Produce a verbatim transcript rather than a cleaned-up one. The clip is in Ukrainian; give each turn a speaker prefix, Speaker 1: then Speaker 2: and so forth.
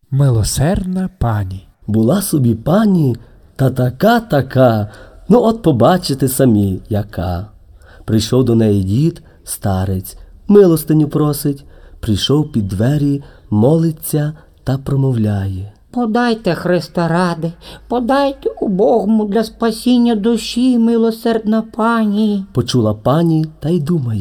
Speaker 1: Милосердна пані.
Speaker 2: Була собі пані та така-така, ну от побачите самі, яка. Прийшов до неї дід, старець, милостиню просить, прийшов під двері, молиться та промовляє.
Speaker 3: Подайте, Христа ради, подайте убогому для спасіння душі, милосердна пані.
Speaker 2: Почула пані та й думає.